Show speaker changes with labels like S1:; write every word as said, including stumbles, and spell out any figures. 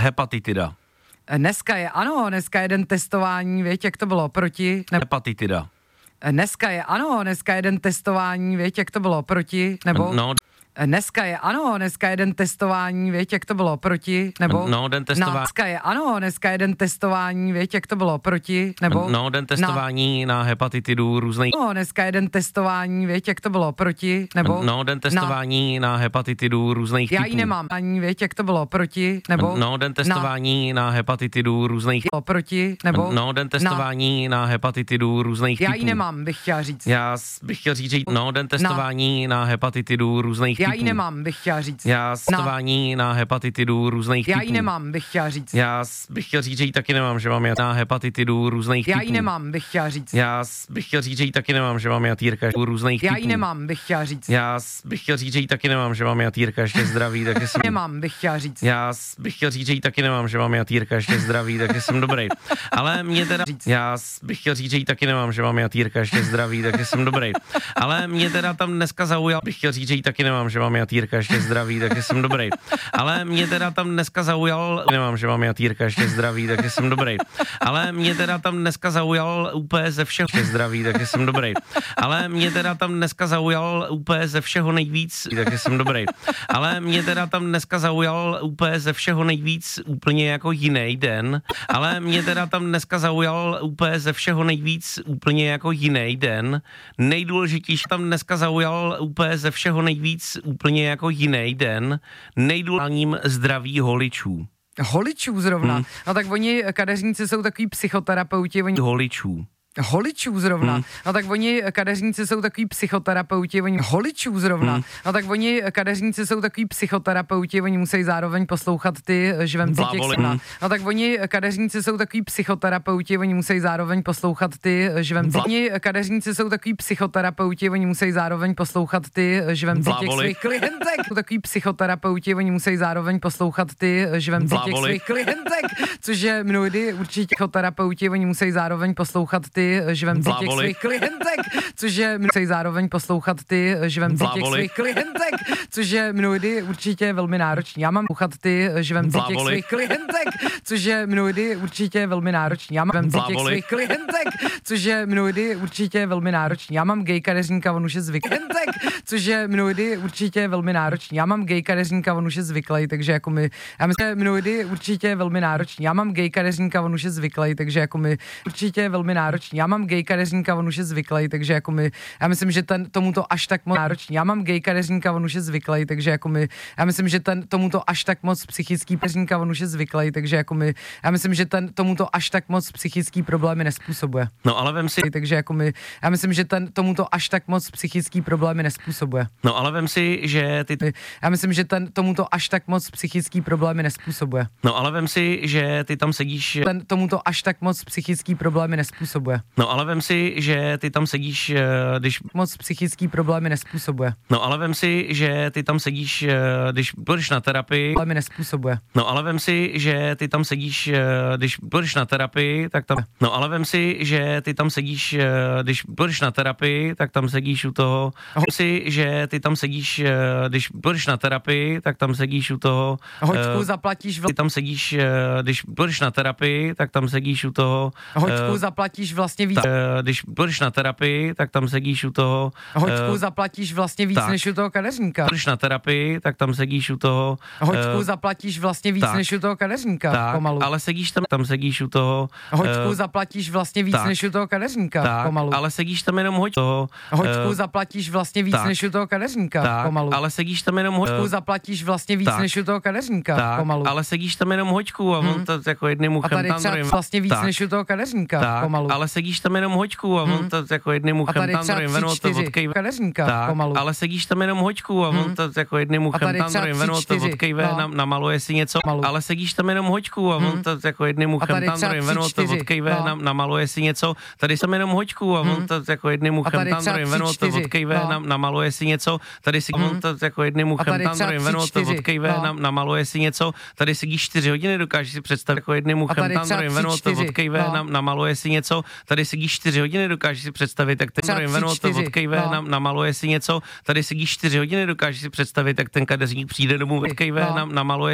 S1: Hepatitida.
S2: Dneska je ano, dneska je den testování, věď, jak to bylo proti... Ne...
S1: Hepatitida.
S2: Dneska je ano, dneska je den testování, věď, jak to bylo proti... Nebo...
S1: No,
S2: Dneska je ano, dneska je den testování, věď, jak to bylo proti... Nebo...
S1: no, den testování.
S2: Dneska je ano, dneska je den testování, věď, jak to bylo proti... Nebo...
S1: No, den testování na, na hepatitidu různých...
S2: No, dneska je den testování, věď, jak to bylo proti... Nebo...
S1: No, den testování na, na hepatitidu různých
S2: Já
S1: typů.
S2: ji nemám, ani věď, jak to bylo proti... Nebo...
S1: No, den testování na, na hepatitidu různých...
S2: Proti... Nebo...
S1: No, den testování na, na hepatitidu různých
S2: Já
S1: typů.
S2: ji nemám, bych chtěla říct.
S1: Já bych chtěl říct, že no, den testování na, na hepatitidu různých
S2: Já
S1: typů.
S2: ji nemám, bych chtěla říct.
S1: Já testování na hepatitidu různých
S2: Já
S1: typů.
S2: ji nemám, bych chtěla říct.
S1: Já bych chtěl říct, že ji taky nemám, že mám na hepatitidu různých
S2: Já
S1: typů.
S2: ji nemám, bych chtěla říct.
S1: Já bych chtěl říct, že ji taky nemám, že mám jatýrka různých
S2: Já
S1: typů.
S2: ji nemám, bych chtěla říct.
S1: Já bych chtěl říct, že ji taky nemám, že mám jatýrka ještě zdraví, tak jsem...
S2: Nemám, bych chtěla říct.
S1: Já bych chtěl říct, že ji taky nemám, že mám jatýrka ještě zdraví, tak jsem dobrý. Ale mě teda... Já bych chtěl říct, že ji taky nemám, že mám jatýrka ještě zdraví, tak jsem dobrý. Ale mě teda tam dneska zaujal... Bych chtěl říct, že ji taky nemám, že mám jatýrka ještě zdraví, tak jsem dobrý. Ale mě teda tam dneska zaujal... Nemám, že mám jatýrka ještě zdraví, tak jsem dobrý. Ale mě teda tam dneska zaujal úplně ze všeho zdraví, tak jsem dobrý. Ale mě teda tam dneska zaujal úplně ze všeho nejvíc, tak jsem dobrý. Ale mě teda tam dneska zaujal úplně ze všeho nejvíc úplně jako jiný den. Ale mě teda tam dneska zaujal úplně ze všeho nejvíc úplně jako jiný den. Nejdůležitější tam dneska zaujal úplně ze všeho nejvíc úplně jako jiný den. Nejdůležitějším zdraví holičů.
S2: Holičů zrovna.
S1: Hmm.
S2: No tak oni, kadeřníci, jsou takový psychoterapeuti. Oni...
S1: Holičů.
S2: Holičů zrovna.
S1: Hmm.
S2: No tak oni, kadeřníci, jsou takový psychoterapeuti. Oni... Holičů zrovna. Hmm. No tak oni, kadeřníci, jsou takový psychoterapeuti. Oni musí zároveň poslouchat ty žvemci těch hmm. No tak oni, kadeřníci, jsou takový psychoterapeuti. Oni musí zároveň poslouchat ty žvemci. Oni, kadeřníci, jsou takový psychoterapeuti. Oni musí zároveň poslouchat ty žvemci těch svých klientek. Jsou takový psychoterapeuti. Oni musí zároveň poslouchat ty žvemci těch svých klientek. Což je mnohdy určitě psychoterapeuti. Oni musí zároveň poslouchat ty žvemci těch svých klientek, což je musí zároveň poslouchat ty žvemci těch svých klientek, což je mnohdy určitě velmi náročný. Já mám poslouchat ty žvemci těch svých klientek, což je mnohdy určitě velmi náročný. Já mám žvemci těch svých klientek, což je mnohdy určitě velmi náročný. Já mám gay kadeřníka, on už je zvyklý, což je mnohdy určitě velmi náročný. Já mám gay kadeřníka, on už je zvyklý, takže jako my, já myslím, že mnohdy určitě velmi náročný. Já mám gay kadeřníka, on už je zvyklý, takže jako my určitě velmi náročný. Já mám gay kadeřníka, on už je zvyklý, takže jako my, já myslím, že ten tomuto až tak moc náročný. Já mám gay kadeřníka, on už je zvyklý, takže jako my, já myslím, že ten tomuto až tak moc psychický kadeřníka, on už je zvyklý, takže jako my, já myslím, že ten tomuto až tak moc psychický problémy nespůsobuje.
S1: No ale vem si,
S2: takže jako my, já myslím, že ten tomuto až tak moc psychický problémy nespůsobuje.
S1: No ale vem si, že ty...
S2: Já myslím, že ten tomuto až tak moc psychický problémy nespůsobuje.
S1: No ale vem si, že ty tam sedíš...
S2: Ten tomuto až tak moc psychický problémy nespůsobuje.
S1: No ale vem si, že ty tam sedíš, když...
S2: Moc psychický problémy nespůsobuje.
S1: No ale vem si, že ty tam sedíš, když půjdeš na terapii...
S2: Problémy nespůsobuje.
S1: No ale vem si, že ty tam sedíš, když půjdeš na terapii, tak tam... No ale vem si, že ty tam sedíš, když půjdeš na terapii, tak tam sedíš u toho... Vem si, že ty tam sedíš, když půjdeš na terapii, tak tam sedíš u toho...
S2: Hoďku zaplatíš...
S1: Ty tam sedíš, když půjdeš na terapii, tak tam sedíš u toho...
S2: Hoďku zaplatíš vlastně víc...
S1: Když půjdeš na terapii, tak tam sedíš u toho...
S2: Hoďku uh, zaplatíš vlastně víc tak. než u toho kadeřníka.
S1: Půjdeš na terapii, tak tam sedíš u toho...
S2: Hoďku uh, zaplatíš vlastně víc tak. než u toho kadeřníka.
S1: Tak,
S2: pomalu.
S1: Ale sedíš tam, tam sedíš u toho...
S2: Hoďku uh, zaplatíš vlastně víc tak. než u toho kadeřníka.
S1: Tak,
S2: pomalu.
S1: Ale sedíš tam jenom hoď toho...
S2: Hoďku uh, zaplatíš vlastně víc
S1: tak.
S2: než u toho kadeřníka.
S1: Tak,
S2: pomalu.
S1: Ale sedíš tam jenom hoď...
S2: Hoďku zaplatíš vlastně víc
S1: tak.
S2: než u toho kadeřníka.
S1: Tak,
S2: pomalu.
S1: Ale sedíš tam jenom hoďku a on hmm. to jako jedným uchem tam druhým...
S2: vlastně víc tak. než u toho kadeřníka.
S1: Tak,
S2: pomalu.
S1: Ale sedíš tam jenom hoďku a on hmm. to jako jedným uchem tam druhým venul to odkejve.
S2: Kadeřníka,
S1: tak,
S2: pomalu.
S1: Ale sedíš tam jenom hoďku a on hmm. to jako jedným uchem tam druhým venul to odkejve, no. nam, namaluje si něco. Malu. Ale sedíš tam jenom hoďku a on hmm. to jako jedným uchem tam druhým venul to odkejve, no. nam, namaluje si něco. Tady jsem jenom hoďku a on hmm. to jako jedným uchem tam druhým venul to odkejve, no. nam, namaluje si něco. Tady si hmm. to jako jedným uchem tam druhým venul to odkejve, no. nam, namaluje si něco. Tady sedíš čtyři hodiny, dokážeš si představit jako jedným uchem tam druhým venul to odkejve, no. nam, namaluje si něco. Tady sedíš čtyři hodiny, dokážeš si představit, jak ten druhým venul to odkejve, no. nam, namaluje si něco. Tady sedíš čtyři hodiny, dokážeš si představit, jak ten kadeřník přijde domů, odkejve, no. nam, namaluje